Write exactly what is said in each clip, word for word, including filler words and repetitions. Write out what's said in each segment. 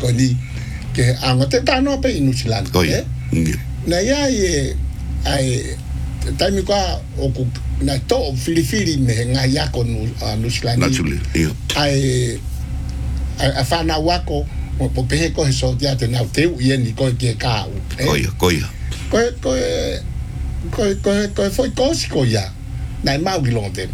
ko ni ke anga te tano pe New Zealand eh na ia e ai taimi ka o ku na to filifili me nga ya ko New Zealand ai a fana wako o po pe ko so dia te na te u ni ko ke ka u koia koia ko ko ko ko ko foi cos ko ya na mau gilonte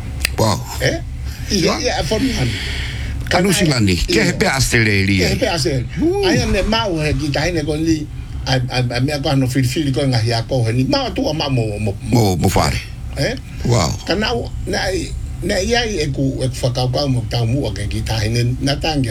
wow eh ia ia for man New Zealand ke he pe Australia ke pe Australia ai ne mau he ki dai ne ko ni a a me ko no filifili ko nga ya ko ni mau tu ma mo mo mo fare eh wow kana na na ia e ku e fa ka ka mo ta mu ke ki dai ne na tanga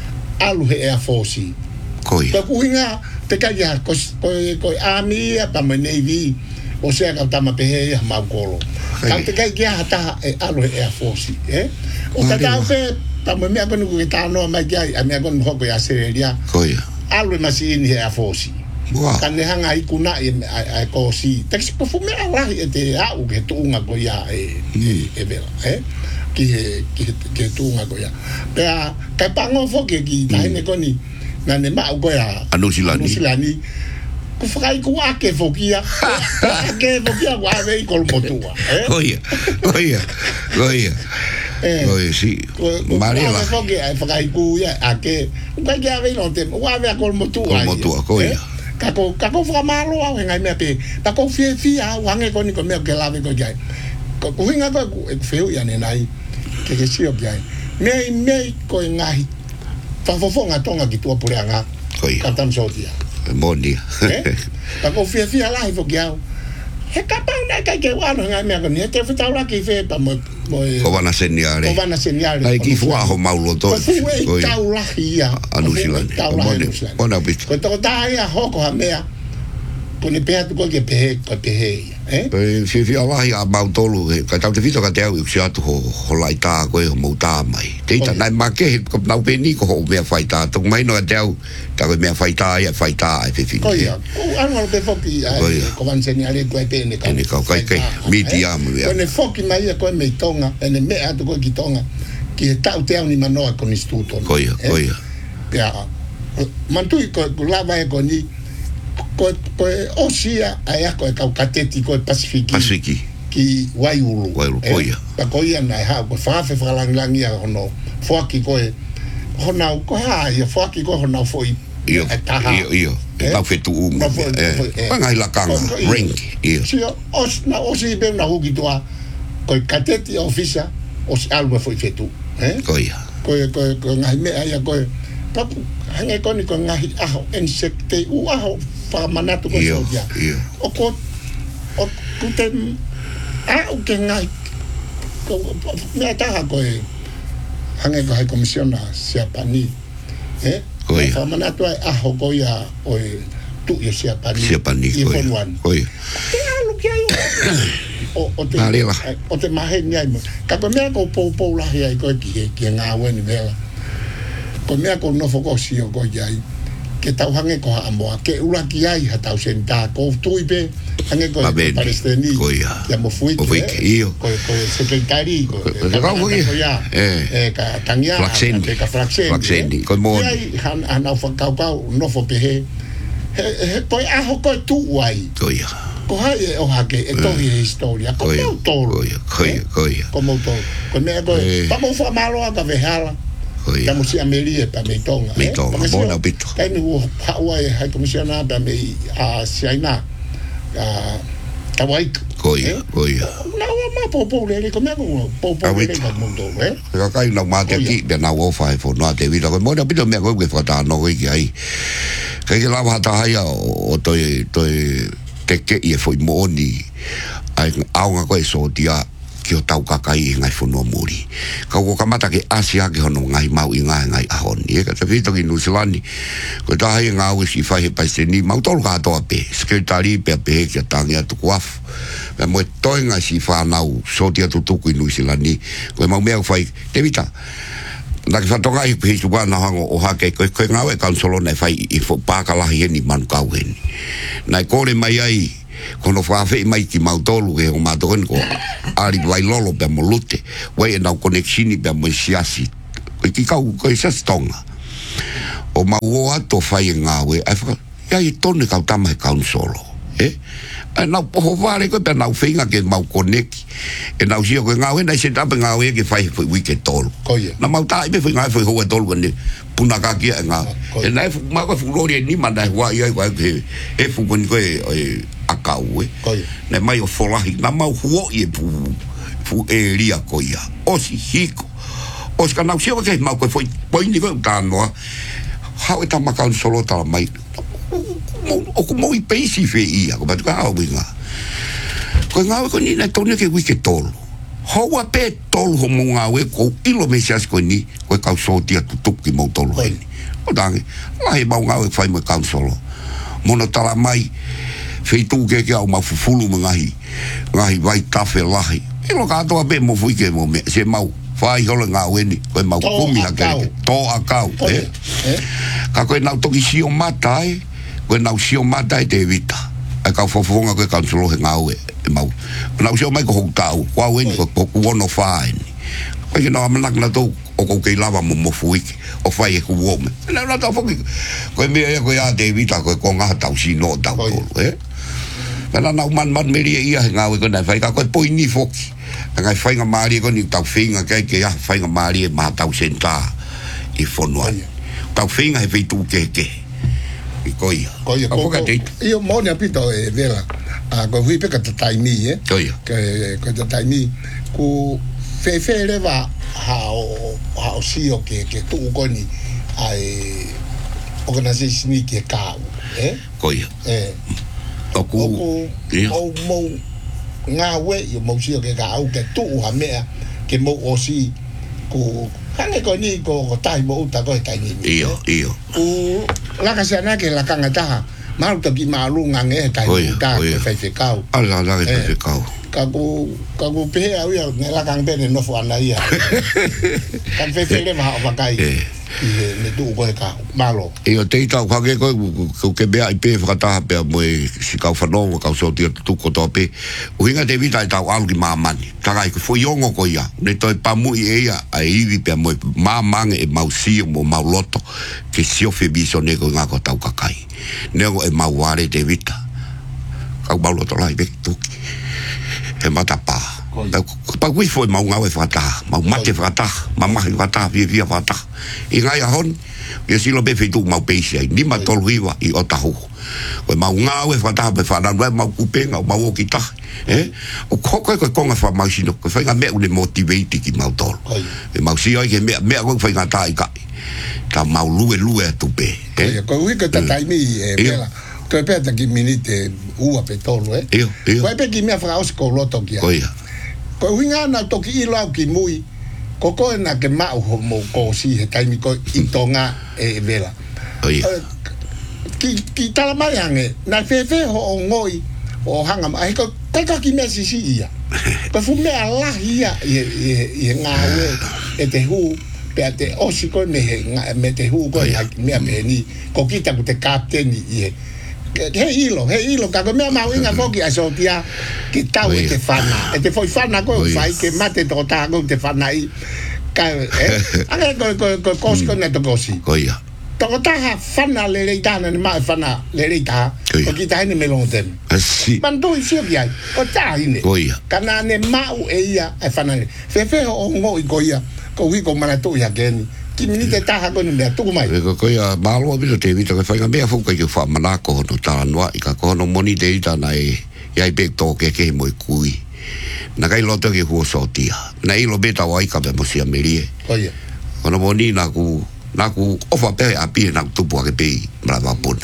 alu he Air Force koi pa ku hinga te ka ya ko ko army pa me navy o sea ka ta ma pe he ma ko ka te ka ya ta alu he Air Force eh o ta ta pe pa me me ko ni ku ta no ma ya a me ko no ko ya Australia koi alu ma si ni Air Force wow kan ne hanga i kuna e a ko si te ko fu me ala e te a u ke tu nga ko ya e e bela eh ki ki ki tu nga ko ya pe a ka pango fo ke ki dai ne ko ni na ne ma ko ya New Zealand New Zealand ku fai ku a ke fo ki ya ke fo ki ya wa ve ko mo tu eh koia koia koia koia si Maria la fo ke ai fai ku ya a ke ka ya ve no te wa ve ko mo tu ko mo tu koia kako kako fra malo a ngai me pe ta ko fie fie a wange ko ni ko me ke lave ko jai ko hinga ko feu ya ne nai ke ke si ob jai me me ko ngai fa fo fo nga tonga ki tu por anga ka tam so dia moni ta ko fie fie la i fo kia he ka pa na ka ke wa ngai me ko ni te fa la ki fe pa mo ko van a segnare ko van a segnare ai ki fu a ho maulo to ko ta la ia New Zealand ona bit ko to ta ia ho ko ha mea ko ni pe tu ko ke pe ko pe eh e si fi ala ia mau tolu ka ta te fito ka te au si atu ho ho lai ta ko e mo ta mai te ta nai ma ke ko na pe ni ko ho me fai ta to mai no te au ta ko me fai ta ia fai ta e fi ko ia ko anu pe foki ko van segnale ko pe ne ka ne ka kai kai mi ti am ko ne foki mai ko me tonga ene me atu ko ki tonga ki ta u te au ni manoa con istituto ko ia ko ia ya mantu ko la vai ko ni ko ko osia ai ko ka kateti ko Pacific Pacific ki waiulu waiulu ko ia pa ko ia na ha ko fa fa fa lang lang ia no foki ko ho na ko ha ia foki ko ho na foi io io io ta fetu um pa ngai la kanga ring io si os na osi be na huki toa ko kateti ofisa os algo foi fetu eh ko ia ko ko ko ngai me ai ko pa hange ko ni ko ngai aho insecte u aho pa manatu ko so dia o ko o kute a o ke ngai ko me ta ko hange ko hai komisiona siapa ni eh ko ia pa manatu aho ko ya o tu ya siapa ni siapa ni ko ia ko ia lu ke ai o o te o te mahe ni ai ka ko me ko po po la ai ko ki ki nga wen vela ko me ko no fokosi o ko ai ke tau hange ko amo ke ula ki ai ha tau senta ko tuipe hange ko palestini ya mo fui ko io ko ko secretari ko ya eh ka tanya ka flaxendi ko mo ai han ana fo ka ka no fo pe he ko a ho ko tu wai ko ia ko hai o ha ke e to historia ko mo to ko ia ko ia ko ia ko mo to ko me ko pa mo fo malo ka vehala ya mo si Amelia pa me tonga me tonga bona bito kai ni wo hawa e hai komisiona pa me a Siaina a Tawai ko ia ko ia na wa ma po po le ko me ko po po le ka mundo eh ka kai na ma te ki be na wo fai fo no te vida ko mo na bito me ko ke fata no ki ai kai la va ta ya o to to te ke i foi mo ni ai au nga ko so dia ki o tau kakai ngai whanua muri. Ka ko kamata ke asia ke hono ngai mau i ngai ngai ahoni. E ka te whito ki New Zealand. Ko ta hai ngā wisi whai he paise ni. Mau tolu katoa pe. Sekretari pe pe he kia tangi atu kuafu. Me moe toi ngai si whanau soti atu tuku i New Zealand ni. Ko mau mea whai. Te vita. Naki whatonga i pehi tuwana hango o hake. Koe koe ngāwe kansolo nei whai i pākalahi heni manu kau heni. Nai kore mai ai. Kono whawhi mai ki mautolu ke o mātohen ko ari vai lolo pe mo lute wai e nau koneksini pe mo siasi koe ki kau koe sas tonga o mau ato fai ngawe ai fa ya i tone ka tama ka un solo eh ai na po vale ko pe na finga ke mau koneki e na usio ko ngawe na se tapa ngawe ke fai fo weekend tol na mau ta be fo ngawe fo ho tol ko ni puna ka ki nga e na ma ko fu lori ni manda wa ia ko e e fu ko ni ko e akau e na mai o folahi na mau huo i fu fu e ria ko ia o si hiko o ska na usio ke mau ko foi poi ni ko ta no ha e ta ma ka solo ta mai o ko mo i peisi fe ia ko ba ka o winga ko nga ko ni na tone ke wi ke tol ho wa pe tol ho mo nga we ko ilo me sia ko ni ko ka so tia tu tu ki mo tol ho ni o dang la he ba nga we fai mo ka solo mo no tala mai fe tu ke ke o ma fufulu mo nga hi nga hi vai ta fe la hi e lo ka to be mo fu ke mo me se mau fai ho nga we ni ko ma ko mi ha ke to akau eh ka ko na to ki si o matai ko na si o matai te vita ai ka fofonga ko ka solo he nga we mau na usio mai ko tau wa wen ko ko wono fine ko you know amnak na to o ko ke lava mo mo fuik o fai ko wo me na na to foki ko me ko ya David ko ko nga tau si no tau eh na na man man me ria ia nga we ko na fai ka ko po ni foki nga fai nga mari ko ni tau finga ke ke ya fai nga mari ma tau senta i fono tau finga e fai tu ke ke i ko ia ko ia ko io mo ne apito e vela a ko vi pe ka taimi eh ke ko taimi ku fe fe le va ha o ha o si o ke ke tu ko ni ai organization ni ke ka eh ko ia eh o ku o mo nga we yo mo si o ke ka o ke tu ha me ke mo o si ku hane ko ni ko tai mo uta ko tai ni io io u la ka sana ke la kanga ta mau to ki malu ngange kai ta ke fai fe kau ala la ke fe kau ka ku ka ku pe a ia la kang pe no fo ana ia kan fe fe le ma va kai i me tu ko ka malo e o te ta ka ke ko ke be ai pe fa ta pe mo si ka fa no ka so ti tu ko to pe o inga de vita ta al ki ma mani ta kai ko yongo ko ia ne to pa mu e ia ai vi pe mo ma mang e mau si mo mau loto ke si o fe biso ne ko nga ko ta ka kai ne o e mau ware de vita ka mau loto lai be tu e mata pa pa wi foi mau nga we fa ta mau mate fa ta mama fa ta vi vi fa ta i nga ya hon e si lo be fe tu mau pe si ni ma tol viva i o ta hu o mau nga we fa ta be fa na mau ku pe nga mau ki ta eh o ko ko ko nga fa mau si no ko fa nga me u le motivate ki mau tol e mau si ai ke me me ko fa nga ta i ka ta mau lu e lu e tu pe eh ko wi ka ta tai mi e bela to e pe ta ki minite u a pe tolo eh io io ko pe ki me fa os ko lo to ki ko ko winga na to ki lo ki mui ko ko na ke ma ho mo ko si he tai mi ko itonga e vela oi ki ki tala mai ange na fe fe ho ngoi o hanga mai ko ka ka ki me si si ia ko fu me ala ia e e nga we e te hu pe te o si ko me me te hu ko me me ni ko ki ta te captain i he ilo he ilo ka ko me ma winga foki a so tia ki tau te fana e te foi fana ko fai ke mate to ta ko te fana i ka eh anga ko ko ko kosko na to kosi ko ia to ta ha fana le le ta na ma fana le le ta ko ki ta ni melon tem si man do i si ya ko ta ni ko ia kana ne ma u e ia e fana fe fe o ngo i ko ia ko wi ko mana to ya geni ki minite ta ha ko ni me tu mai ko ko ia malo bi te vi to fa nga me fu ko ki fa mana ko no ta no i ka ko no moni de ta na e ia i pe to ke ke mo kui na kai lo to ki hu so tia na i lo beta wa i ka be mo si amerie ko ia ko no moni na ku na ku ofa pe a pi na tu po ke pe mala va pona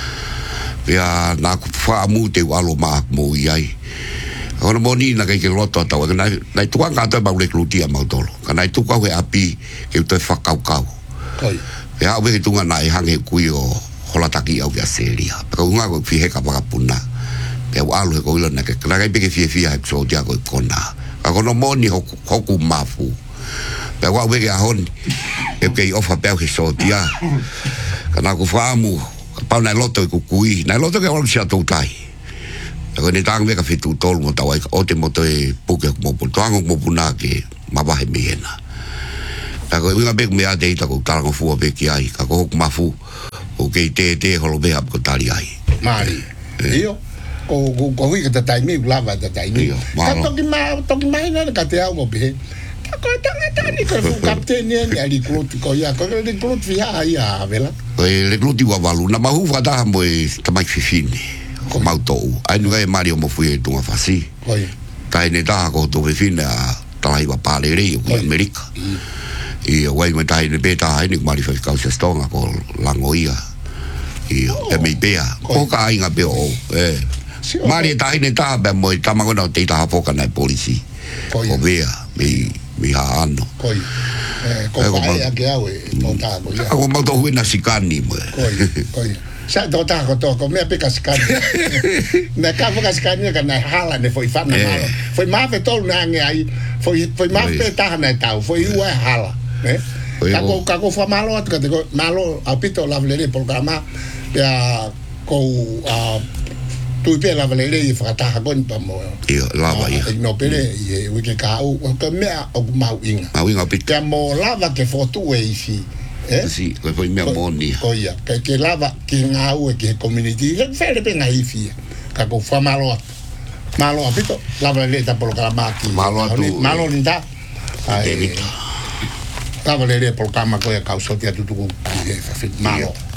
ya na ku fa mu te wa lo ma mo ia ona moni na ke loto ta wa na na tu ka ta ba le klutia ma tolo kana tu ka we api ke tu fa kau kau oi ya we tu na i hange ku yo hola taki au ya seria pero nga ko fi he ka pa puna pe wa lo ko lo na ke la ke ke fi fi ha so dia ko kona ka kono moni ho ku mafu pe wa we ga hon e ke ofa pe ke so dia kana ku fa mu pa na loto ku kui na loto ke wa sia tu tai ko ni tang me ka fitu tol mo tawai o te mo te puke mo putango mo puna ke ma ba he mena ta ko inga be me ate ta ko tala ko fu be ki ai ka ko ma fu o ke te te holo be ap ko tali ai mari io ko ko ko wi ka tai mi lava ta tai mi ka to ki ma to ki mai na ka te au mo be ka ko tanga tani ko fu kapten ni ali klot ko ya ko le klot via ia vela ko le klot wa valu na ma hu va ta mo ta mai fifini ko ma to ai no e mario mo fu e tunga fasi ko tai ne ta ko to fifina tai wa pa le re ko america e wai me tai ne beta ai ni mari fa ka se stonga ko langoia e e me bea ko ka inga be o e mari tai ne ta be mo ta ma no te ta fo ka na polisi ko bea me me ha ano ko e ko ai a ke awe to ta ko ya ko ma to huina sikani mo ko ko sa to ta ko to ko me pe ka sikani na ka fo ka sikani ka na hala ne foi fa na malo foi ma fe to na ngai foi foi ma pe ta na ta foi u hala eh kako kako fa malo at kako malo apito la vlere programa ya ko a tu pe la vlere i fa ta ko pa mo io la va io no pere i we ke ka o ko me o mau inga mau inga pito mo lava ke foto e fi eh sì ko poi me moni ko ya ke ke lava ke nga o ke community ke fere pe nga i fi kako fa malo malo apito la vlere ta programa ki malo tu malo ninda ai Tava le programa ko ya kauso tia tutu ko e fa fit malo